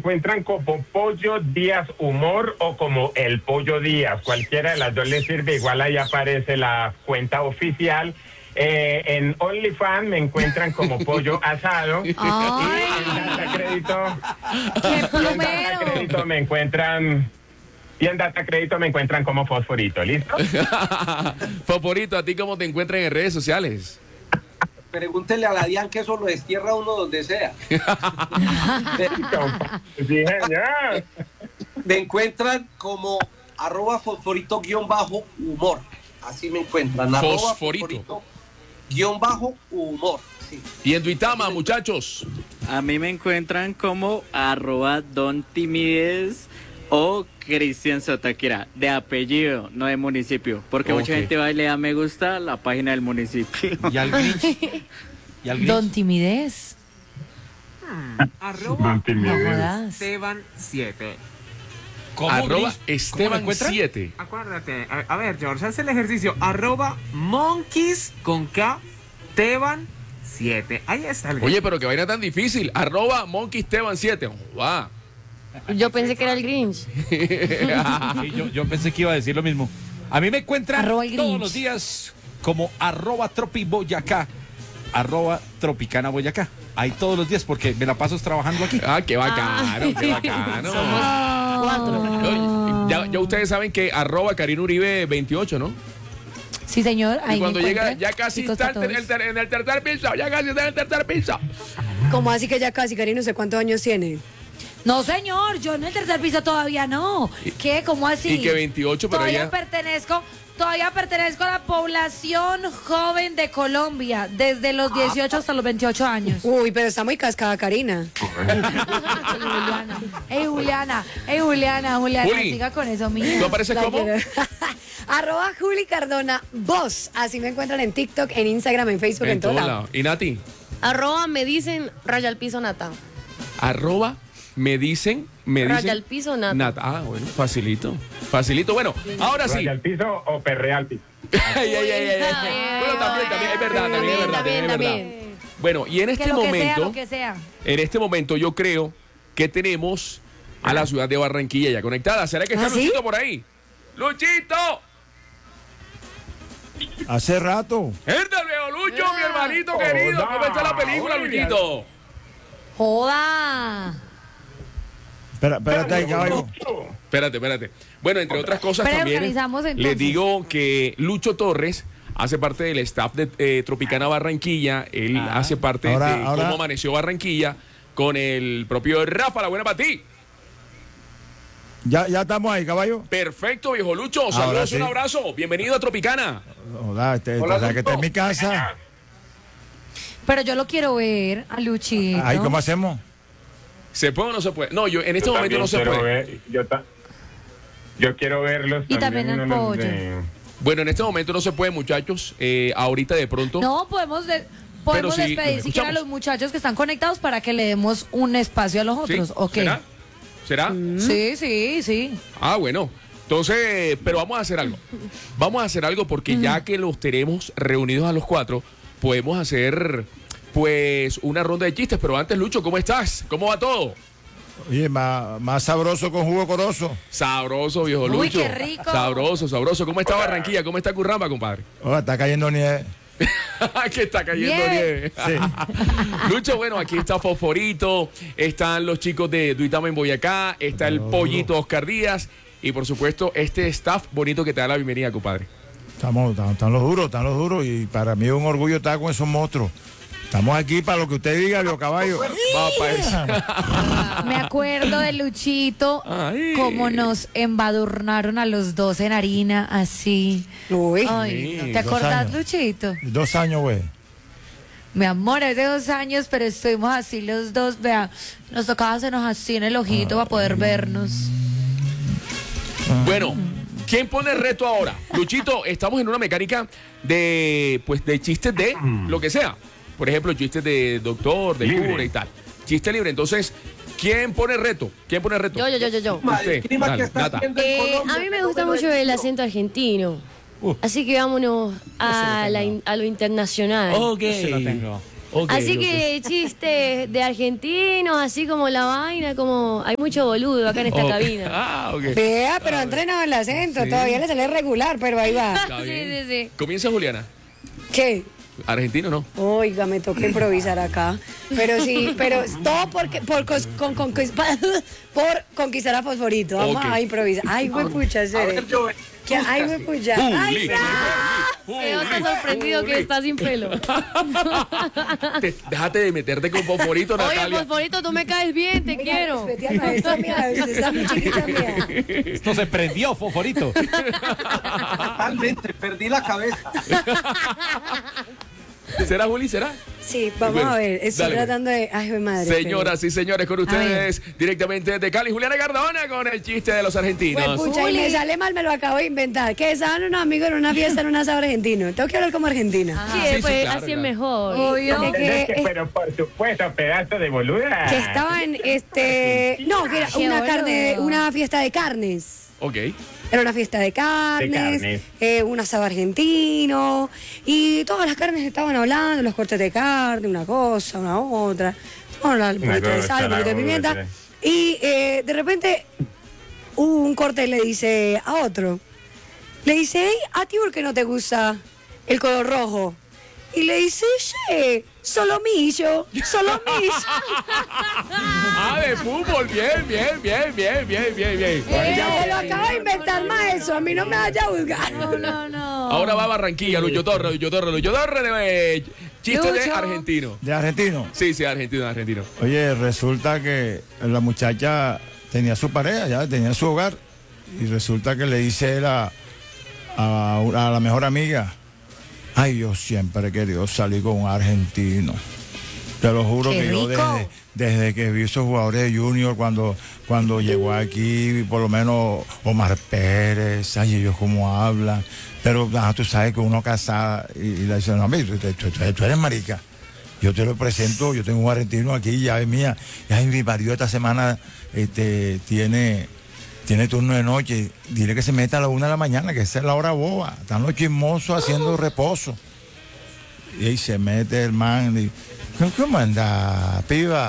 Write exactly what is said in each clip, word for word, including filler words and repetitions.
encuentran como Pollo Díaz Humor o como El Pollo Díaz. Cualquiera de las dos les sirve, igual ahí aparece la cuenta oficial. Eh, en OnlyFans me encuentran como Pollo Asado. Ay. Y en Data Crédito, ¡Qué y en Data plomero! Crédito me encuentran... Y en Data Crédito me encuentran como Fosforito, ¿listo? Fosforito, ¿a ti cómo te encuentran en redes sociales? Pregúntele a la Dian que eso lo destierra uno donde sea. Sí, señor. Me encuentran como arroba fosforito guión bajo humor. Así me encuentran. Arroba Fosforito. guión bajo humor. Sí. Y en Duitama, muchachos. A mí me encuentran como arroba Don Timides o Cristian Sotaquera, de apellido, no de municipio, porque Ok. mucha gente va y le da me gusta a la página del municipio. ¿Y al Grinch? ¿Y al Grinch? Don Timidez. Arroba Don Timidez. No jodas. Esteban siete. ¿Cómo, Arroba Grinch? ¿Cómo lo Esteban encuentran? siete. Acuérdate, a, a ver, George, haz el ejercicio. Arroba monkeys con K, Teban siete. Ahí está el Oye, pero qué vaina tan difícil. Arroba Monkey Esteban siete. Va. Yo pensé que era el Grinch. Sí, yo, yo pensé que iba a decir lo mismo. A mí me encuentran Arroba el todos Grinch. los días como arroba Tropi Boyacá, arroba Tropicana Boyacá. Ahí todos los días porque me la paso trabajando aquí. Ah, qué bacano, qué bacano. Cuatro. Oye, Ya, ya ustedes saben que arroba Karina Uribe veintiocho, ¿no? Sí, señor. Ahí Y cuando me llega, encuentran. ya casi Chicos, está para en el, todos. ter- en el tercer piso, ya casi está en el tercer piso. ¿Cómo así que ya casi, Karina? No sé cuántos años tiene. No, señor, yo en el tercer piso todavía no. ¿Qué? ¿Cómo así? Y que veintiocho, pero todavía ya... pertenezco, todavía pertenezco a la población joven de Colombia, desde los dieciocho hasta los veintiocho años. Uy, pero está muy cascada, Karina. Ey, Juliana, ey, Juliana, ey, Juliana, Juliana, Juli, siga con eso, ¿Tú mía. apareces La como? quiero. Arroba Juli Cardona Voz. Así me encuentran en TikTok, en Instagram, en Facebook, en, En todo todos lado. lados. ¿Y Nati? Arroba me dicen raya al piso nata. Arroba me dicen, me dicen... Raya al piso nata. Nat- Ah, bueno, facilito. Facilito. Bueno, ahora sí. ¿Raya al piso o perrea al piso? Ay, ay, ay, ay, ay. Bueno, también, también, es verdad, también es verdad, también es verdad. Bueno, y en Que este lo que sea, momento, lo que sea. en este momento yo creo que tenemos a la ciudad de Barranquilla ya conectada. ¿Será que está ¿Ah, sí? Luchito por ahí? ¡Luchito! Hace rato. ¡Herda, viejo Lucho, mi hermanito querido! ¿Cómo está la película, Oiga. Luchito? Joda. Espera, espérate ahí, caballo. Espérate, espérate. Bueno, entre otras cosas Pero también, organizamos entonces. les digo que Lucho Torres hace parte del staff de eh, Tropicana Barranquilla. Él hace parte Ahora- de ahora- cómo amaneció Barranquilla con el propio Rafa, la buena para ti. Ya, ya estamos ahí, caballo. Perfecto, viejo Lucho. Saludos, Ahora sí. un abrazo. Bienvenido a Tropicana. Hola, este, Hola, o sea, que está en Lucho. mi casa. Pero yo lo quiero ver a Luchito. Ahí, ¿cómo hacemos? ¿Se puede o no se puede? No, yo en este Yo momento también no se quiero puede. ver- yo, ta- yo quiero verlos Y también el los pollo. de- Bueno, en este momento no se puede, muchachos. Eh, ahorita de pronto. No, podemos, de- podemos sí, despedir los siquiera a escuchamos. los muchachos que están conectados para que le demos un espacio a los ¿Sí? otros. ¿O qué? ¿Será? ¿Será? Sí, sí, sí. Ah, bueno. Entonces, pero vamos a hacer algo. Vamos a hacer algo porque ya que los tenemos reunidos a los cuatro, podemos hacer pues una ronda de chistes. Pero antes, Lucho, ¿cómo estás? ¿Cómo va todo? Oye, más, más sabroso con jugo corozo. Sabroso, viejo Uy, Lucho. qué rico. Sabroso, sabroso. ¿Cómo está Barranquilla? ¿Cómo está Curramba, compadre? Oye, está cayendo nieve. Que está cayendo Nieve. nieve. Sí. Lucho, bueno, aquí está Fosforito, están los chicos de Duitama en Boyacá, está el pollito Oscar Díaz y por supuesto este staff bonito que te da la bienvenida, compadre. Estamos, están, están los duros, están los duros. Y para mí es un orgullo estar con esos monstruos. Estamos aquí para lo que usted diga, viejo caballo. Va pa' eso. Me acuerdo de Luchito, Ay. cómo nos embadurnaron a los dos en harina, así. Uy. Ay, Sí, ¿te dos acordás, años. Luchito? Dos años, güey. Mi amor, es de dos años, pero estuvimos así los dos, vea, nos tocaba hacernos así en el ojito para poder vernos. Bueno, ¿quién pone el reto ahora? Luchito, estamos en una mecánica de pues de chistes de lo que sea. Por ejemplo, chistes de doctor, de Libre. cura y tal. Chiste libre. Entonces, ¿quién pone el reto? ¿Quién pone el reto? Yo, yo, yo, yo, yo. Usted, El clima dale, que está Nata. haciendo en Eh, Colombia, a mí me que gusta no me mucho lo el he acento argentino. Uh. Así que vámonos a, la in- a lo internacional. Ok. Ese lo tengo. Ok, Así ok. que chistes de argentinos, así como la vaina, como hay mucho boludo acá en esta Ok. cabina. Ah, ok. Vea, pero ha entrenado el acento. Sí. Todavía le sale regular, pero ahí va. Está Sí, bien. sí, sí. Comienza Juliana. ¿Qué? Argentino no. Oiga, me toca improvisar acá. Pero sí, pero todo porque, por, cos- con, con- por conquistar a Fosforito. Vamos Ok. a improvisar. Ay, güey, pucha, A serio. ver, yo. ¿Qué? Ay, güey, pucha. Ay, Juli. Quedó tan sorprendido que está sin pelo. Te- déjate de meterte con Fosforito, Oye, Natalia. Fosforito, tú me caes bien, te quiero. Respete al maestro, mira, usted está muy chiquita, mía. Esto se prendió, Fosforito. Totalmente, perdí la cabeza. ¿Será, Juli? ¿Será? Sí, vamos Bueno, a ver. Estoy dale, pues. tratando de. Ay, güey, madre. Señoras y señores, con ustedes directamente desde Cali, Juliana Cardona con el chiste de los argentinos. Pues pucha, y me Juli. sale mal, me lo acabo de inventar. Que estaban unos amigos en una fiesta en un asado argentino. Tengo que hablar como argentina. Sí, Sí, sí, pues claro, así es claro. mejor. Obvio. Que, ¿Entendés que- que, pero por supuesto, pedazo de boluda. que estaban, este. No, que era Qué una boludo. carne, una fiesta de carnes. Ok. Era una fiesta de carnes, De carnes. eh, un asado argentino, y todas las carnes estaban hablando, los cortes de carne, una cosa, una otra, bueno, la- un Una poquito de cosa, sal, un la poquito de pimienta, otra. y eh, de repente un corte le dice a otro, le dice, hey, ¿a ti por qué no te gusta el color rojo? Y le dice, che, solomillo, solomillo. Ah, de fútbol. Bien, bien, bien, bien, bien, bien, bien. Me lo acabo de inventar, maestro, a mí no me vaya a juzgar. No, no, no. Ahora va a Barranquilla, Lucho Torre, Lucho Torre, Lucho Torre de eh, chiste de Lucho. argentino. De argentino. Sí, sí, argentino, argentino. Oye, resulta que la muchacha tenía su pareja, ya tenía su hogar, y resulta que le dice él a, a, a la mejor amiga, ay, yo siempre he querido salir con un argentino. Te lo juro ¡Qué que yo rico! desde, desde que vi esos jugadores de Junior, cuando, cuando llegó aquí, por lo menos Omar Pérez, ay, ellos cómo hablan. Pero ah, tú sabes que uno casada y, y le dice, no, mira, tú, tú- tú- tú eres marica. Yo te lo presento, yo tengo un argentino aquí, ya es mía. Y ay, mi marido esta semana este, tiene, tiene turno de noche. Dile que se meta a la una de la mañana, que esa es la hora boba. Están los chismosos haciendo reposo. Y ahí se mete el man y, ¿cómo anda, piba?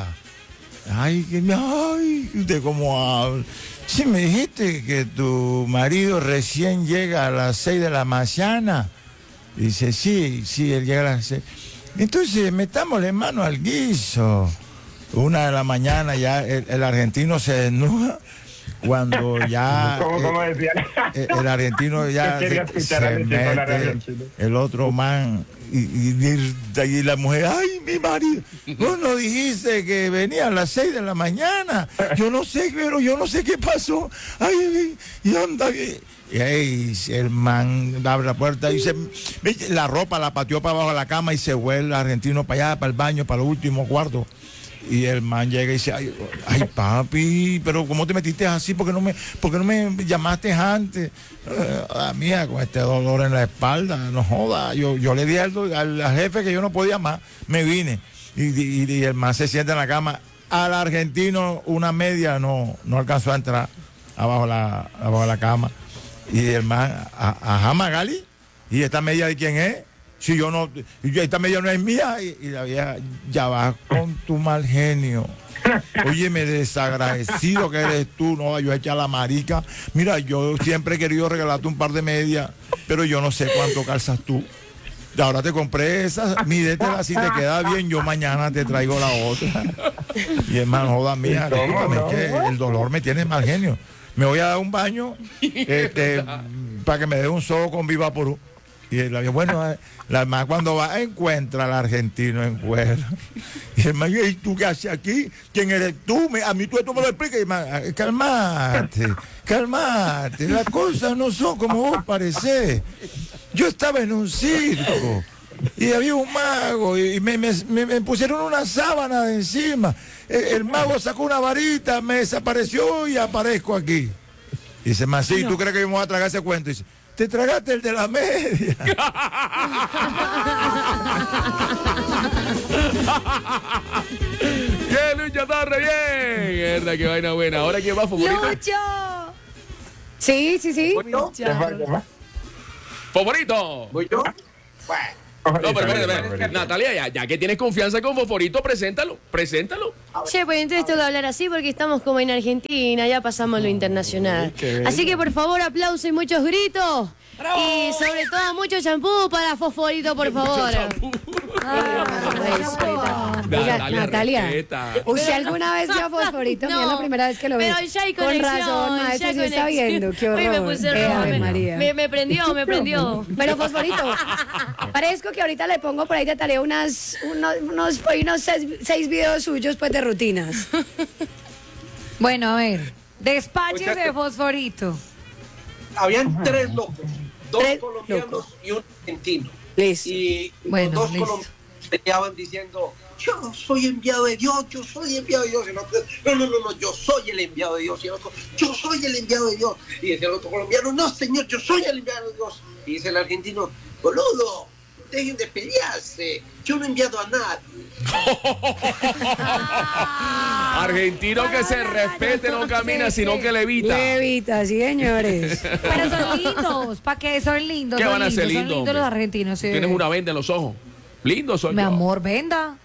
Ay, que ay, ¿usted cómo habla? Sí, me dijiste que tu marido recién llega a las seis de la mañana. Dice, sí, sí, él llega a las seis. Entonces, metámosle mano al guiso. Una de la mañana ya el, el argentino se desnuda cuando ya ¿Cómo, eh, cómo decía? eh, el argentino ya Yo quería se, escuchar a se Lucho hablar mete, argentino. el otro man y, y, y- y la mujer, ay, mi marido, vos no dijiste que venía a las seis de la mañana, yo no sé, pero yo no sé qué pasó, ay, y anda, y, y ahí el man abre la puerta y se, la ropa la pateó para abajo de la cama y se vuelve el argentino para allá, para el baño, para el último cuarto. Y el man llega y dice, ay, ay, papi, pero ¿cómo te metiste así? ¿Por qué no me, por qué no me llamaste antes? Eh, a mía, con este dolor en la espalda, no joda. Yo, yo le di al, al- al jefe que yo no podía más, me vine. Y, y- y el man se sienta en la cama. Al argentino una media no, no alcanzó a entrar abajo la, abajo la cama. Y el man, a- ajá, Magali, ¿y esta media de quién es? Si yo no, y yo, esta media no es mía, y, y la vieja, ya vas con tu mal genio. Óyeme, desagradecido que eres tú, no, yo echa la marica. Mira, yo siempre he querido regalarte un par de medias, pero yo no sé cuánto calzas tú. Y ahora te compré esa, mídetela, si te queda bien, yo mañana te traigo la otra. Y es más, joda mía, ¿Cómo discúlpame, no? es que el dolor me tiene mal genio. Me voy a dar un baño este, para que me dé un sobo con Vivaporú. Y el avión, bueno, eh, la más cuando va, encuentra al argentino en cuero. Y el man, ¿y tú qué haces aquí? ¿Quién eres tú? Me- a mí tú esto me lo explicas. Y el man, "Ah, calmate, calmate. Las cosas no son como vos parecés. Yo estaba en un circo y había un mago y me, me- me- me pusieron una sábana de encima. El, el mago sacó una varita, me desapareció y aparezco aquí. Y dice, man, sí, ¿tú crees que vamos a tragar ese cuento? Y dice, te tragaste el de la media. ¡Bien, Lucho Torre, bien! Verdad, qué vaina buena. Ahora, ¿quién va, favorito? ¡Lucho! Sí, sí, sí. ¿Voy yo? ¿Qué más, qué más? ¡Favorito! ¿Voy yo? Bueno, No, pero espérate, espérate. Natalia, ya, ya que tienes confianza con Fosforito, preséntalo, preséntalo. Che, pues entonces tengo que hablar así porque estamos como en Argentina, ya pasamos lo internacional. Así que por favor, aplausos y muchos gritos. Y sobre todo mucho champú para Fosforito, por favor. Oiga, Natalia, ¿usted alguna vez vio a Fosforito? Mira, es la primera vez que lo ve. Pero ya hay Con conexión, razón, maestro, ya sí hay está conexión. viendo. Qué horror. Uy, me puse Qué roja, Ave me- María. Me, me prendió, me prendió. Pero Fosforito, parezco que ahorita le pongo por ahí de tarea unas, unos, unos, por ahí unos seis, seis videos suyos pues de rutinas. Bueno, a ver, despáchese de Fosforito. Habían tres locos, dos Tres colombianos locos. y un argentino. Listo. Y Bueno, los dos listo. colombianos peleaban diciendo, yo soy enviado de Dios, yo soy enviado de Dios. Y el otro, no, no, no, no, yo soy el enviado de Dios. Y el otro, yo soy el enviado de Dios. Y decía el otro colombiano, no, señor, yo soy el enviado de Dios. Y dice el argentino, boludo, dejen de pelearse, yo no he enviado a nadie. Argentino que se respete, no camina, sino que levita. Levita, sí, señores. Pero son lindos, ¿para qué? Son lindos. ¿Qué son van a ser lindos, lindos, Son lindos hombre? los argentinos, sí. Tienes una venda en los ojos. Lindo soy Mi yo. amor, venda.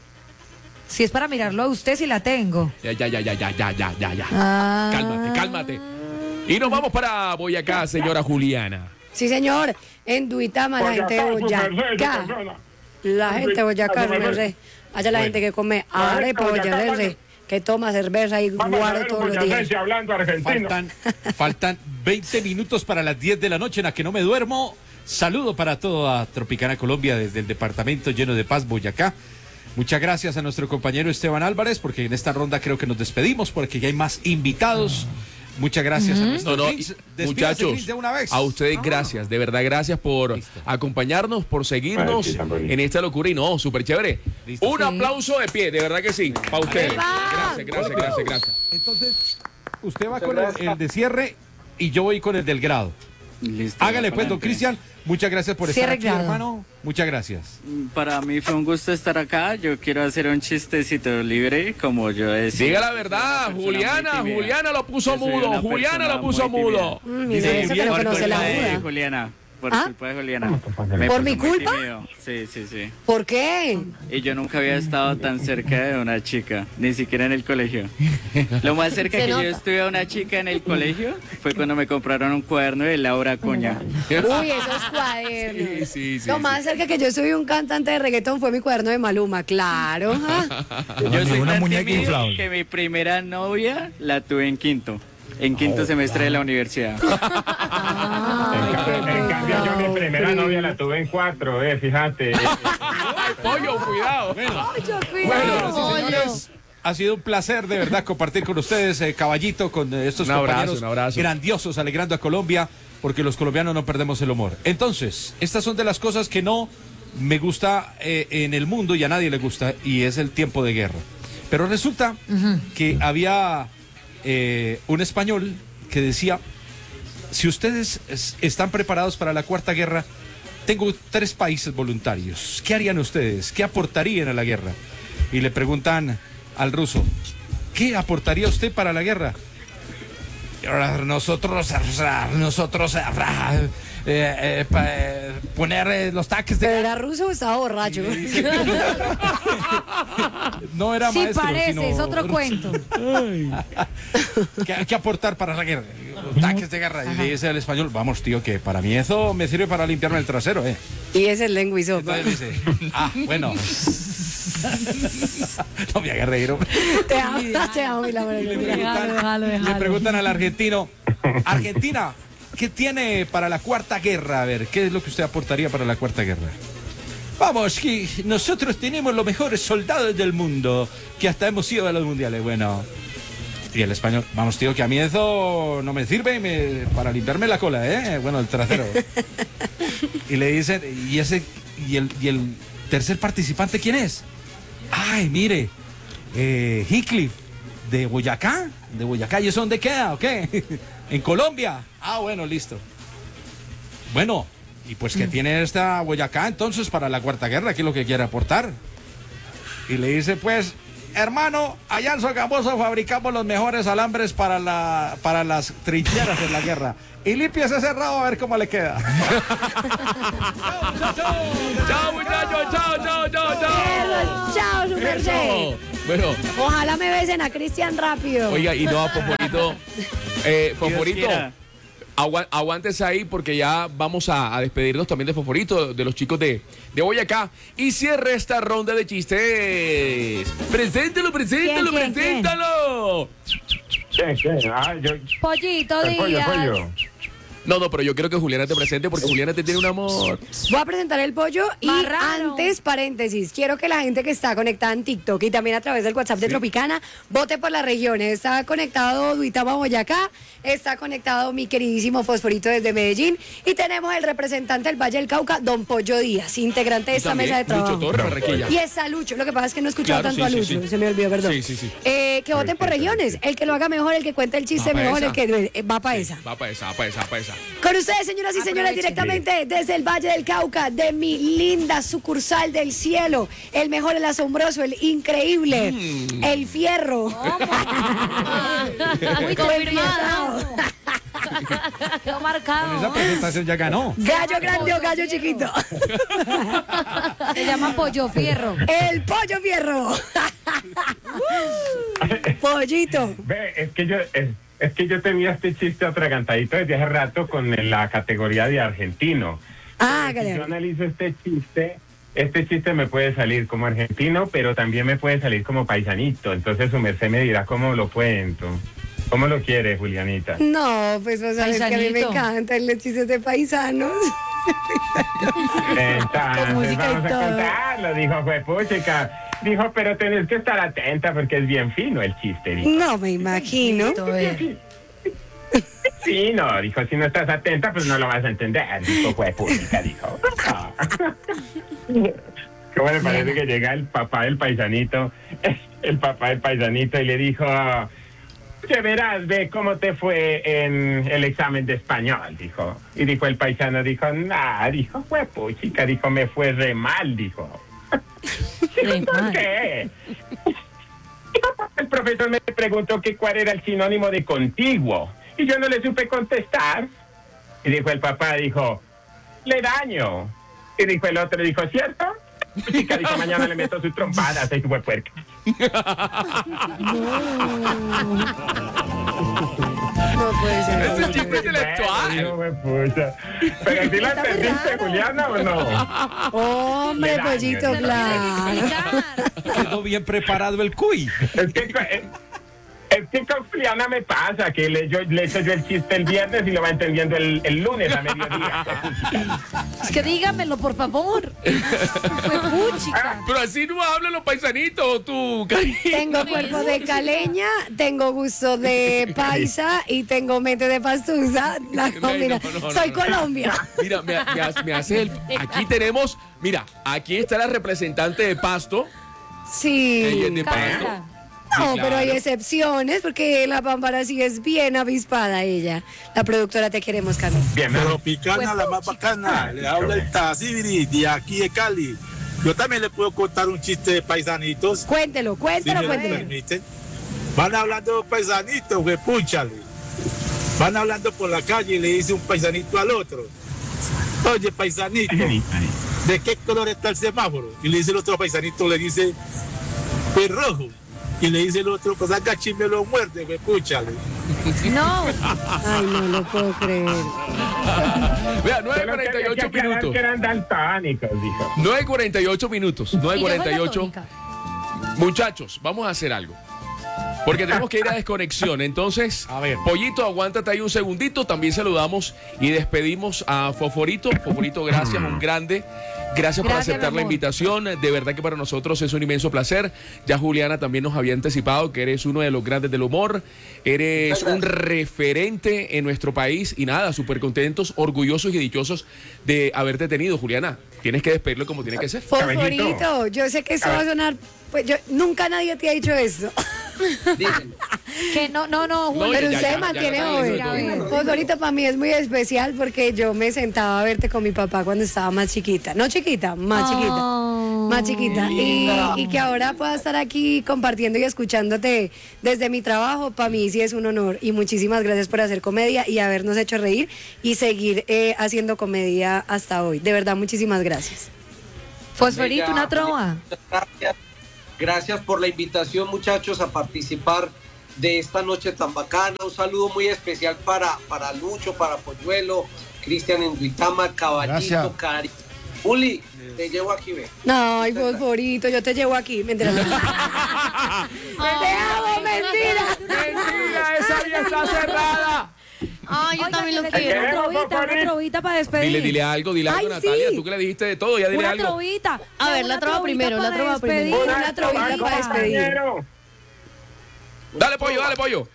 Si es para mirarlo a usted, sí la tengo. Ya, ya, ya, ya, ya, ya, ya, ya, ya. Ah. Cálmate, cálmate. Y nos vamos para Boyacá, señora Juliana. Sí, señor. En Duitama, la gente de Boyacá. La gente de Boyacá, su merced. Allá la gente que come arepa boyacense, que toma cerveza y guarda todos los días. hablando argentino. Faltan, faltan veinte minutos para las diez de la noche en la que no me duermo. Saludo para toda Tropicana Colombia desde el departamento lleno de paz, Boyacá. Muchas gracias a nuestro compañero Esteban Álvarez, porque en esta ronda creo que nos despedimos, porque ya hay más invitados. Muchas gracias a nuestros No, no, Grinch. y- Despídase, muchachos, Grinch, de una vez. a ustedes gracias, de verdad gracias por Listo. acompañarnos, por seguirnos Ay, sí, tan bonito. en esta locura y no, súper chévere. Listo. Un Sí. aplauso de pie, de verdad que sí, para ustedes. Gracias, gracias, gracias, gracias. Entonces, usted va con el, el de cierre y yo voy con el del grado. Listo. Hágale va pues, don pa'lante. Cristian. Muchas gracias por estar Cierre aquí, grado. hermano. Muchas gracias. Para mí fue un gusto estar acá. Yo quiero hacer un chistecito libre, como yo decía. Diga la verdad, Juliana, Juliana lo puso Yo soy mudo, una Juliana persona lo puso muy mudo. Mm, Sí, mira, eso que no por conoce la culpa de muda. Juliana. Por ¿Ah? culpa de Juliana. ¿Por mi Muy culpa? tímido. Sí, sí, sí. ¿Por qué? Y yo nunca había estado tan cerca de una chica, ni siquiera en el colegio. Lo más cerca Se que nota. yo estuve a una chica en el colegio fue cuando me compraron un cuaderno de Laura Acuña. Uy, esos cuadernos. Sí, sí, sí, Lo sí. más cerca que yo soy un cantante de reggaetón fue mi cuaderno de Maluma, claro. ajá. Yo soy Una tan muñeca tímido inflable. que mi primera novia la tuve en quinto. En quinto semestre de la universidad. En, ca- en cambio, yo mi primera novia la tuve en cuatro, eh, fíjate. Ay, pollo, cuidado. Bueno, sí, señores, ha sido un placer de verdad compartir con ustedes, eh, Caballito, con eh, estos Un abrazo, compañeros un abrazo. grandiosos, alegrando a Colombia, porque los colombianos no perdemos el humor. Entonces, estas son de las cosas que no me gusta eh, en el mundo y a nadie le gusta, y es el tiempo de guerra. Pero resulta que había eh, un español que decía, si ustedes es- están preparados para la Cuarta Guerra, tengo tres países voluntarios. ¿Qué harían ustedes? ¿Qué aportarían a la guerra? Y le preguntan al ruso, ¿qué aportaría usted para la guerra? Nosotros, nosotros, eh, eh, pa- eh, poner eh, los tanques ¿Pero de... era ruso o estaba borracho? No era Sí maestro, parece, sino es otro ruso. cuento. ¿Qué, qué aportar para la guerra? Tanques de guerra. Y le dice al español, vamos, tío, que para mí eso me sirve para limpiarme el trasero, ¿eh? Y es el lengua y sopa. Entonces dice, ah, bueno. No me hagas reír, hombre. Te amo, te amo, mi amor. Déjalo, déjalo, Le déjalo. preguntan al argentino, Argentina, ¿qué tiene para la Cuarta Guerra? A ver, ¿qué es lo que usted aportaría para la Cuarta Guerra? Vamos, que nosotros tenemos los mejores soldados del mundo, que hasta hemos ido a los mundiales. Bueno, y el español, vamos, tío, que a mí eso no me sirve me- para limpiarme la cola, ¿eh? Bueno, el trasero. Y le dicen, ¿y ese y el, y el tercer participante quién es? Ay, mire, eh, Heathcliff, de Boyacá, de Boyacá. ¿Y eso dónde queda o qué? En Colombia. Ah, bueno, listo. Bueno, y pues que tiene esta Boyacá entonces para la Cuarta Guerra, ¿qué es lo que quiere aportar? Y le dice, pues, hermano, allá en Sogamoso fabricamos los mejores alambres para, la, para las trincheras en la guerra. Y límpiese ese rabo a ver cómo le queda. Chao, muchachos. Chao, chao, chao, chao. Eso, chao, Super Eso. J. Bueno, Ojalá me besen a Cristian rápido. oiga, y no, Fosforito. Eh, Fosforito. quiera. Agua- aguántese ahí porque ya vamos a, a despedirnos también de Fosforito, de los chicos de, de Boyacá. Y cierre esta ronda de chistes. Preséntalo, preséntalo, ¿Quién, quién, quién? preséntalo. ¿Qué, qué? Ah, yo... Pollito el pollo, Díaz. pollo. No, no, pero yo quiero que Juliana te presente porque Juliana te tiene un amor. Voy a presentar el pollo y Marrano. antes, paréntesis, quiero que la gente que está conectada en TikTok y también a través del WhatsApp de Tropicana vote por las regiones. Está conectado Duitama Boyacá, está conectado mi queridísimo Fosforito desde Medellín y tenemos el representante del Valle del Cauca, Don Pollo Díaz, integrante de esta También, mesa de trabajo. Lucho Torres, Barranquilla. Y está Lucho, lo que pasa es que no he escuchado Claro, tanto sí, a sí, Lucho, sí. se me olvidó, perdón. Sí, sí, sí. Eh, que voten por regiones, el que lo haga mejor, el que cuente el chiste Va pa' mejor, esa. el que eh, va para esa. Va para esa, va para esa, va para esa. Con ustedes, señoras y señores, Aprovechen. directamente desde el Valle del Cauca, de mi linda sucursal del cielo, el mejor, el asombroso, el increíble, Mm. el fierro. Muy confirmado. Quedó Esa marcado. presentación ya ganó. Gallo grande o gallo chiquito. Se llama Pollo Fierro. El pollo fierro. Pollito. Ve, es que yo... Es... Es que yo tenía este chiste atragantadito desde hace rato con la categoría de argentino. Ah, Si yo gallo. analizo este chiste, este chiste me puede salir como argentino, pero también me puede salir como paisanito. Entonces su merced me dirá cómo lo cuento. ¿Cómo lo quiere, Julianita? No, pues vos sabes que a mí me Paisanito. encantan los chistes de paisanos. Con Entonces música y vamos a todo. contarlo, dijo Juepuchica. Dijo, pero tenés que estar atenta porque es bien fino el chiste, dijo. No me imagino. Listo, ve. Sí, no, dijo, si no estás atenta, pues no lo vas a entender, dijo Juepuchica, dijo. ¿Cómo le parece que llega el papá del paisanito, el papá del paisanito y le dijo, que verás, ve cómo te fue en el examen de español, dijo. Y dijo el paisano, dijo, nah, dijo, Juepuchica, dijo, me fue re mal, dijo. Re ¿Por mal. qué? El profesor me preguntó que cuál era el sinónimo de contiguo y yo no le supe contestar. Y dijo el papá, dijo, le daño. Y dijo el otro, dijo, ¿cierto? Chica, dijo, mañana le meto sus trompadas, ahí fue puerca. No puede ser. Ese chiste es intelectual. Dijo, "Juepucha". Pero si la entendiste, Juliana, ¿o no? Hombre, Le daño. pollito, Se lo claro. tiene que explicar. Quedó bien preparado el cuy. Es que, es, es que con Juliana me pasa que le, yo, le echo yo el chiste el viernes y lo va entendiendo el, el lunes a mediodía. Es que dígamelo, por favor. Fue puchica. Pero así no hablan los paisanitos, tú, cariño. Tengo cuerpo de caleña, tengo gusto de paisa y tengo mente de pastusa. La No, combina. no, no, Soy no, no. Colombia. Mira, me, me hace- me hace el... Aquí tenemos... Mira, aquí está la representante de Pasto. Ella Sí. es de Pasto. Cámara. No, Sí, pero hay claro. excepciones porque la Pámpara sí es bien avispada ella. La productora te queremos, Carmen. Bien, ¿no? Tropicana, la más bacana. Le habla el Tazibiri de aquí de Cali. Yo también le puedo contar un chiste de paisanitos. Cuéntelo, Si cuéntelo, me lo cuéntelo. permiten. Van hablando de paisanitos, güey, púchale. Van hablando por la calle y le dice un paisanito al otro. Oye, paisanito, ¿de qué color está el semáforo? Y le dice el otro paisanito, le dice, pues rojo. Y le dice el otro, pues acá me lo muerde, güey, púchale. No. Ay, no lo puedo creer. Vea, nueve Solo que cuarenta y había que ocho aclarar minutos. que eran daltónicos, dijo. nueve cuarenta y ocho minutos. nueve Y yo soy cuarenta y ocho. daltónica. Muchachos, vamos a hacer algo. Porque tenemos que ir a desconexión. Entonces, A ver. Pollito, aguántate ahí un segundito. También saludamos y despedimos a Fosforito. Fosforito, gracias, un grande. Gracias por Gracias, aceptar mi la amor. invitación. De verdad que para nosotros es un inmenso placer. Ya Juliana también nos había anticipado que eres uno de los grandes del humor. Eres un referente en nuestro país. Y nada, súper contentos, orgullosos y dichosos de haberte tenido, Juliana. Tienes que despedirlo como tiene que ser. Fosforito, yo sé que eso va a sonar, pues yo nunca nadie te ha dicho eso. Díganme. Que no, no, no, Julio. Pero ya, usted ya, mantiene ya, ya, joven. ya, ya, ya. Fosforito para mí es muy especial porque yo me sentaba a verte con mi papá cuando estaba más chiquita. No chiquita, más chiquita. Oh. Más chiquita. Y, y que ahora pueda estar aquí compartiendo y escuchándote desde mi trabajo, para mí sí es un honor. Y muchísimas gracias por hacer comedia y habernos hecho reír y seguir eh, haciendo comedia hasta hoy. De verdad, muchísimas gracias. Fosforito, Bella, una trova. Gracias. Gracias por la invitación, muchachos, a participar de esta noche tan bacana. Un saludo muy especial para, para Lucho, para Polluelo, Cristian en Duitama, Caballito, Cari. Uli, te llevo aquí, ve. No, ay, Fosforito, yo te llevo aquí. Mentira. ¡Te amo, mentira! ¡Mentira! ¡Esa vía está cerrada! Ay, yo Oiga, también lo que le quiero. tengo Una trovita, una trovita para despedir. Dile, dile algo, dile algo, Ay, Natalia. sí. Tú que le dijiste de todo, ya dile Una algo. trovita. A ver, Una la trova trovita primero, la para trova despedir. primero. Una trovita para despedir. compañero. Dale, pollo, dale, pollo.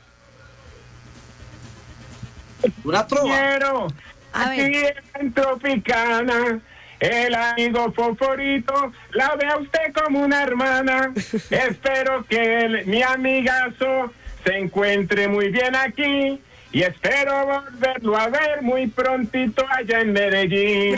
Una trova. Compañero, A aquí ver. en Tropicana, el amigo Fosforito la ve a usted como una hermana. Espero que el- mi amigazo se encuentre muy bien aquí y espero volverlo a ver muy prontito allá en Medellín.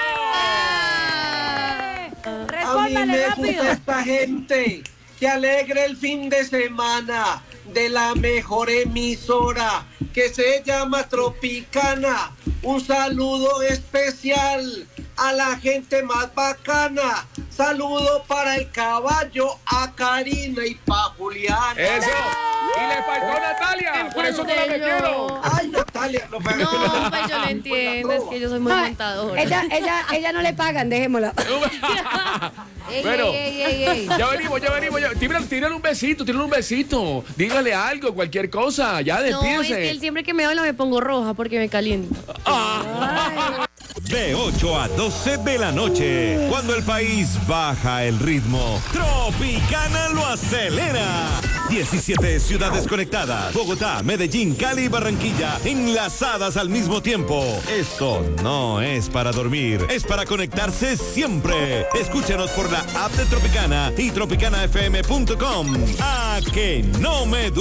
A mí Respóndale me rápido. gusta esta gente que alegre el fin de semana de la mejor emisora que se llama Tropicana. Un saludo especial a la gente más bacana. Saludo para el caballo, a Karina y pa' Juliana. Eso. Y le faltó Natalia. Por eso no la metieron. Ay, Natalia. No, No, pues yo no entiendo, es que yo soy muy Ay, montadora. ella, ella, ella no le pagan, dejémosla. Ey, Bueno, ey, ey, ey, ey. ya venimos, ya venimos. Ya. Tírale, tírale un besito, tírale un besito. Dígale algo, cualquier cosa. Ya No, es despídese. que él siempre que me habla me pongo roja porque me caliento. De ocho a doce de la noche, cuando el país baja el ritmo, Tropicana lo acelera. diecisiete ciudades conectadas, Bogotá, Medellín, Cali y Barranquilla, enlazadas al mismo tiempo. Eso no es para dormir, es para conectarse siempre. Escúchanos por la app de Tropicana y tropicana f m punto com. A que no me duele.